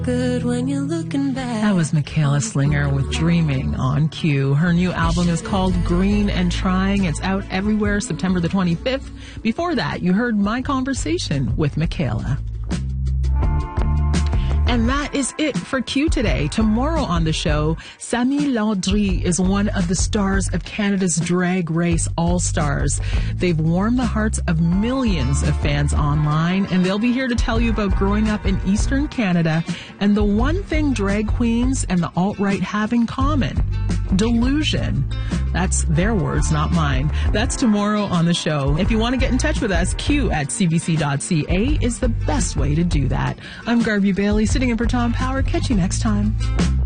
Good when you're looking back. That was Michaela Slinger with Dreaming on Q. Her new album is called Green and Trying. It's out everywhere September the 25th. Before that, you heard my conversation with Michaela. And that is it for Q today. Tomorrow on the show, Samy Landry is one of the stars of Canada's Drag Race All-Stars. They've warmed the hearts of millions of fans online, and they'll be here to tell you about growing up in Eastern Canada and the one thing drag queens and the alt-right have in common: delusion. That's their words, not mine. That's tomorrow on the show. If you want to get in touch with us, q@cbc.ca is the best way to do that. I'm Garvey Bailey, sitting in for Tom Power. Catch you next time.